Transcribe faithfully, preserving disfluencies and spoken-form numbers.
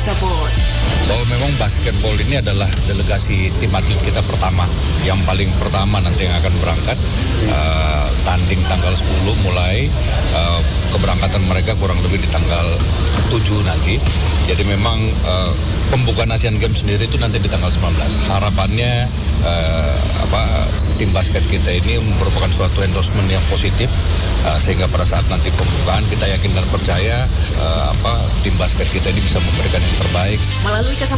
tersebut. Bahwa memang basketball ini adalah delegasi tim atlet kita pertama, yang paling pertama nanti yang akan berangkat, uh, tanding tanggal sepuluh mulai, uh, keberangkatan mereka kurang lebih di tanggal tujuh nanti. Jadi memang uh, pembukaan Asian Games sendiri itu nanti di tanggal sembilan belas. Harapannya uh, apa tim basket kita ini merupakan suatu endorsement yang positif, uh, sehingga pada saat nanti pembukaan kita yakin dan percaya uh, apa tim basket kita ini bisa memberikan yang terbaik. Melalui